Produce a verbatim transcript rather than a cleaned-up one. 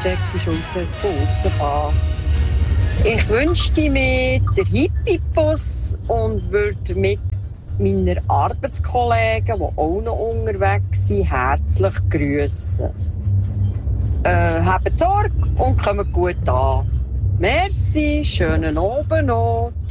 checkst und das Bussenbahn. Ich wünschte mir den Hippie-Bus und würde mit meiner Arbeitskollegen, die auch noch unterwegs sind, herzlich grüssen. Äh, habt Sorge und kommt gut an. Merci, schönen Abend noch.